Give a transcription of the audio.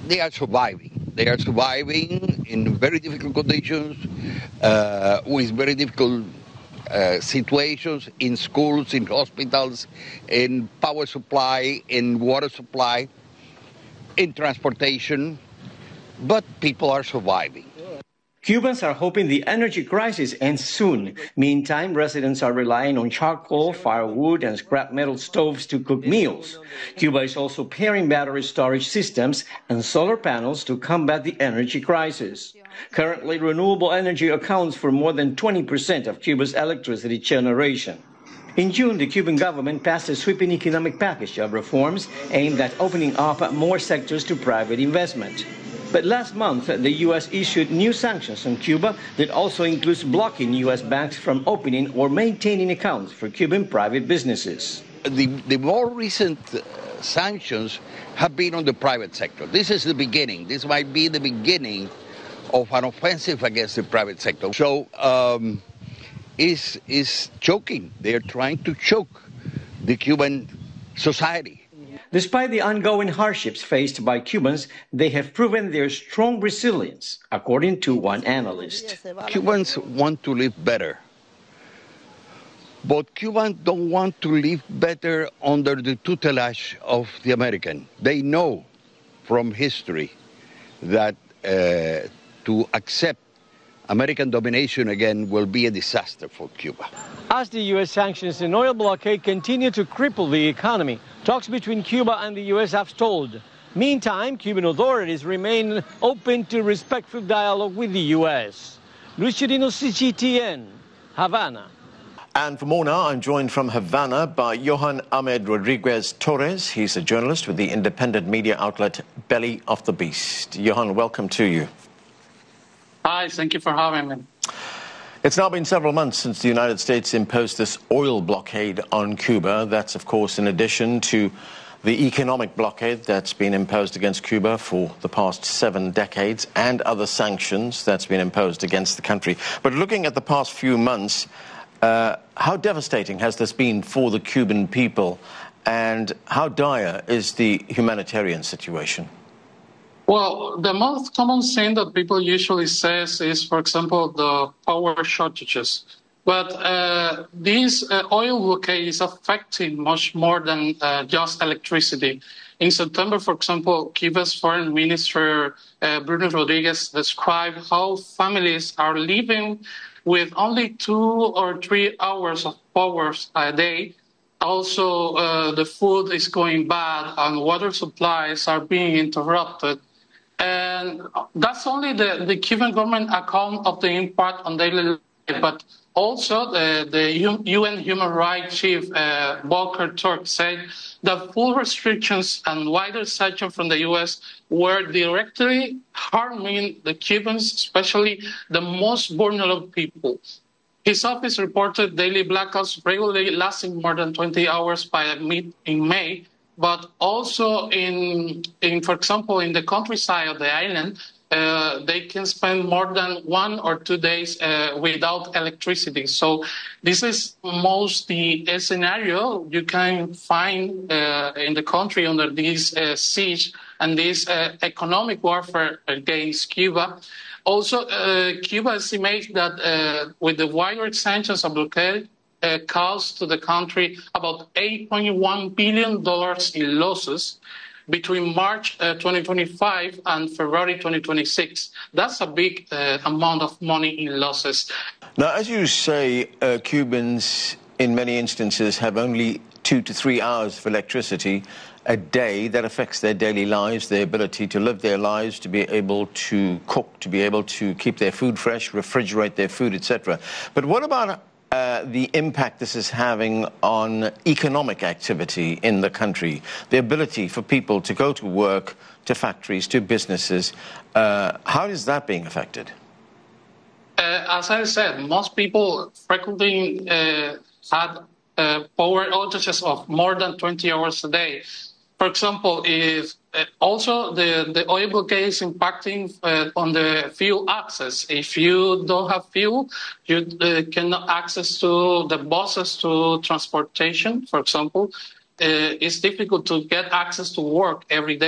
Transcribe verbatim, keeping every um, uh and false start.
they are surviving. They are surviving in very difficult conditions, uh, with very difficult uh, situations in schools, in hospitals, in power supply, in water supply, in transportation, but people are surviving. Cubans are hoping the energy crisis ends soon. Meantime, residents are relying on charcoal, firewood, and scrap metal stoves to cook meals. Cuba is also pairing battery storage systems and solar panels to combat the energy crisis. Currently, renewable energy accounts for more than twenty percent of Cuba's electricity generation. In June, the Cuban government passed a sweeping economic package of reforms aimed at opening up more sectors to private investment. But last month, the U S issued new sanctions on Cuba that also includes blocking U S banks from opening or maintaining accounts for Cuban private businesses. The, the more recent uh, sanctions have been on the private sector. This is the beginning. This might be the beginning of an offensive against the private sector. So um, is is choking. They are trying to choke the Cuban society. Despite the ongoing hardships faced by Cubans, they have proven their strong resilience, according to one analyst. Cubans want to live better, but Cubans don't want to live better under the tutelage of the American. They know from history that uh, to accept American domination again will be a disaster for Cuba. As the U S sanctions and oil blockade continue to cripple the economy, talks between Cuba and the U S have stalled. Meantime, Cuban authorities remain open to respectful dialogue with the U S. Luis Chirino, C G T N, Havana. And for more now, I'm joined from Havana by Johan Ahmed Rodriguez Torres. He's a journalist with the independent media outlet Belly of the Beast. Johan, welcome to you. Hi, thank you for having me. It's now been several months since the United States imposed this oil blockade on Cuba. That's, of course, in addition to the economic blockade that's been imposed against Cuba for the past seven decades and other sanctions that's been imposed against the country. But looking at the past few months, uh, how devastating has this been for the Cuban people, and how dire is the humanitarian situation? Well, the most common thing that people usually say is, for example, the power shortages. But uh, this uh, oil blockade is affecting much more than uh, just electricity. In September, for example, Cuba's foreign minister, uh, Bruno Rodriguez, described how families are living with only two or three hours of power a day. Also, uh, the food is going bad and water supplies are being interrupted. And that's only the, the Cuban government account of the impact on daily life, but also the, the U N Human Rights Chief, uh, Volker Turk, said that full restrictions and wider sanctions from the U S were directly harming the Cubans, especially the most vulnerable people. His office reported daily blackouts regularly lasting more than twenty hours by mid in May. But also, in, in, for example, in the countryside of the island, uh, they can spend more than one or two days uh, without electricity. So this is most the scenario you can find uh, in the country under this uh, siege and this uh, economic warfare against Cuba. Also, uh, Cuba estimates that uh, with the wider sanctions and blockade, Uh, cost to the country about eight point one billion dollars in losses between March uh, twenty twenty-five and February twenty twenty-six. That's a big uh, amount of money in losses. Now, as you say, uh, Cubans in many instances have only two to three hours of electricity a day. That affects their daily lives, their ability to live their lives, to be able to cook, to be able to keep their food fresh, refrigerate their food, et cetera. But what about Uh, the impact this is having on economic activity in the country, the ability for people to go to work, to factories, to businesses? Uh, how is that being affected? Uh, as I said, most people frequently uh, had uh, power outages of more than twenty hours a day. For example, if uh, also the, the oil blockade is impacting uh, on the fuel access. If you don't have fuel, you uh, cannot access to the buses to transportation, for example. Uh, it's difficult to get access to work every day.